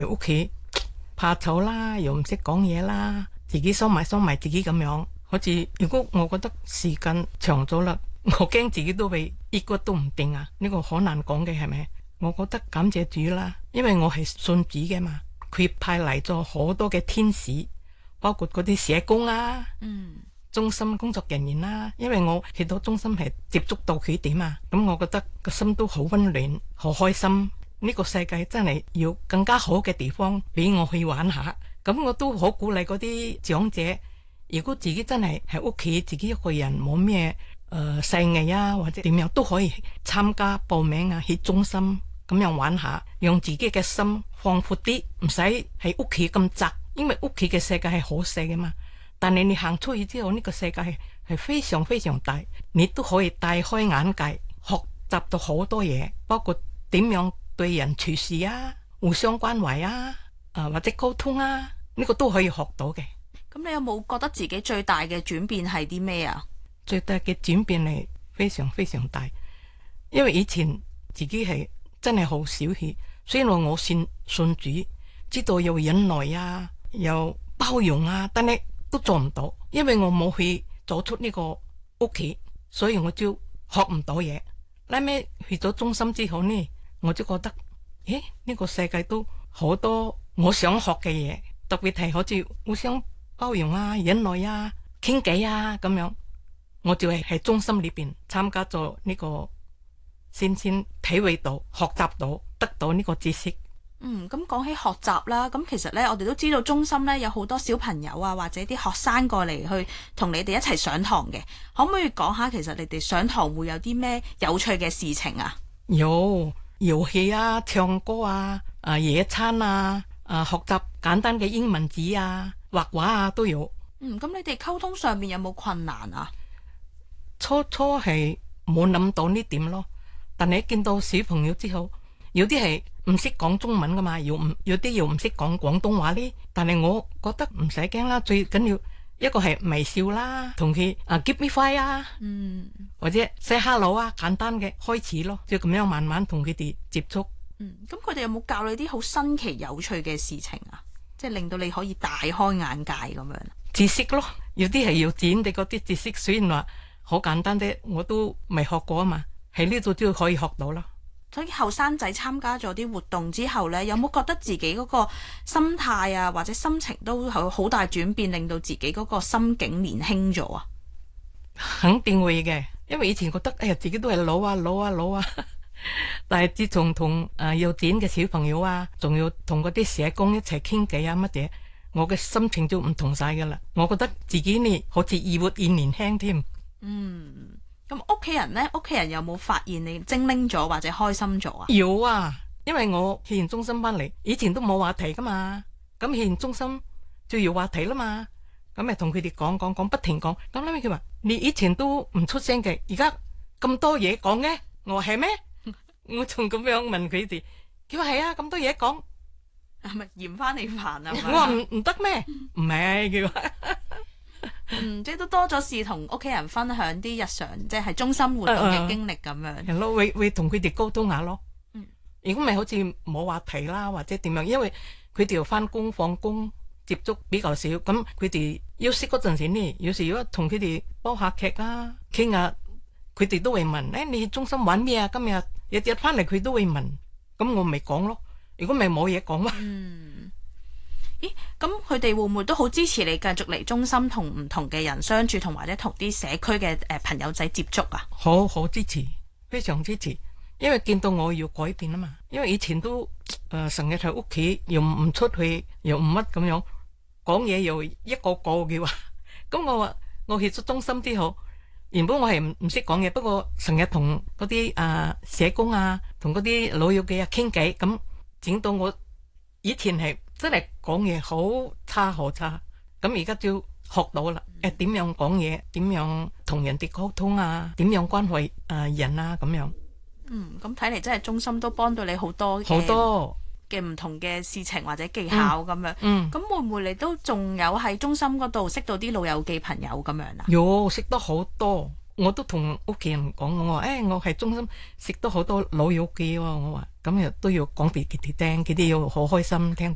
屋企怕醜啦，又唔識講嘢啦，自己收埋自己咁樣。好似如果我覺得時間長咗啦，我驚自己都會抑鬱都唔定啊！呢個好難講嘅係咪？我覺得感謝主啦，因為我係信主嘅嘛，佢派嚟咗好多嘅天使，包括嗰啲社工啊，中心工作人員啦，因為我去到中心係接觸到佢點啊，咁我覺得個心都好溫暖，好開心。呢個世界真係要更加好嘅地方俾我去玩下，咁我都好鼓勵嗰啲長者，如果自己真係喺屋企自己一個人冇咩細藝啊或者點樣都可以參加報名啊，去中心咁樣玩下，讓自己嘅心放闊啲，唔使喺屋企咁窄，因為屋企嘅世界係好細嘅嘛。但係你行出去之後，呢個世界係非常非常大，你都可以大開眼界，學習到好多嘢，包括點樣對人處事啊，互相關懷啊，或者溝通啊，呢個都可以學到嘅。 咁你有冇覺得自己最大嘅轉變係啲咩啊？ 最大嘅轉變係非常非常大，因為以前自己係真係好小氣，雖然我信主，知道要忍耐啊，有包容啊，但係都做唔到，因為我冇去走出呢個屋企，所以我就學唔到嘢。拉尾去咗中心之後呢，我就覺得，呢個世界都好多我想學嘅嘢，特別係好似互相包容啊、忍耐啊、傾偈啊咁樣。我就係喺中心裏邊參加咗呢個，先體會到、學習到、得到呢個知識。 咁講起學習啦，咁其實呢，我哋都知道中心呢有好多小朋友啊，或者啲學生過嚟去同你哋一齊上堂嘅，可唔可以講下其實你哋上堂會有啲咩有趣嘅事情啊？ 有遊戲啊、唱歌啊、野餐啊、學習簡單嘅英文字啊、畫畫啊都有。 咁你哋溝通上面有冇困難啊？ 初係冇諗到呢點咯，但係見到小朋友之後，有啲係唔識講中文噶嘛，有啲又唔識講廣東話呢。但係我覺得唔使驚啦，最緊要一個係微笑啦，同佢give me five 啊，或者 say hello 啊，簡單嘅開始咯，就咁樣慢慢同佢哋接觸。 咁佢哋有冇教你啲好新奇有趣嘅事情啊？即係令到你可以大開眼界咁樣。 知識咯，有啲係要剪嘅嗰啲知識，雖然話好簡單啫，我都未學過啊嘛，喺呢度都可以學到啦。 所以後生仔參加咗啲活動之後呢，有冇覺得自己嗰個心態啊，或者心情都有好大轉變，令到自己嗰個心境年輕咗啊？ 肯定會嘅，因為以前覺得自己都係老啊，但係自從同幼稚園嘅小朋友啊，仲要同嗰啲社工一齊傾偈啊乜嘢，我嘅心情就唔同晒噶啦。我覺得自己呢好似越活越年輕添。 咁屋企人呢？屋企人有冇發現你精靈咗或者開心咗啊？ 有啊，因為我去完中心翻嚟，以前都冇話題噶嘛，咁去完中心就有話題啦嘛，咁咪同佢哋講，不停講。咁後尾佢話你以前都唔出聲嘅，而家咁多嘢講嘅，我話係咩？我仲咁樣問佢哋，佢話係啊，咁多嘢講， 係咪嫌翻你煩啊？ 我話唔得咩？唔係，佢話。 即係都多咗事同屋企人分享啲日常，即係中心活動嘅經歷咁樣。 係咯，會同佢哋溝通下咯。如果唔係好似冇話題啦，或者點樣，因為佢哋又翻工放工，接觸比較少。咁佢哋休息嗰陣時呢，有時如果同佢哋煲下劇啊，傾下，佢哋都會問：你去中心玩咩啊？今日日翻嚟佢都會問。咁我咪講咯。如果咪冇嘢講啦。 咦，咁佢哋會唔會都好支持你繼續嚟中心同唔同嘅人相處，同或者同啲社區嘅朋友仔接觸啊？ 好支持，非常支持，因為見到我要改變啊嘛。因為以前都成日喺屋企，又唔出去，又唔乜咁樣講嘢，又一個個嘅話。咁我話我去咗中心之後，原本我係唔識講嘢，不過成日同嗰啲社工啊，同嗰啲老友記啊傾偈，咁整到我以前係真係講嘢好差，咁而家就學到啦。點樣講嘢，點樣同人哋溝通啊，點樣關懷人啊咁樣。 咁睇嚟真係中心都幫到你好多嘅唔同嘅事情或者技巧咁樣。咁會唔會你都仲有喺中心嗰度識到啲老友記朋友咁樣啊？ 有，識得好多，我都同屋企人講，我話我係中心識得好多老友記喎，我話咁又都要講俾佢哋聽，佢哋要好開心聽。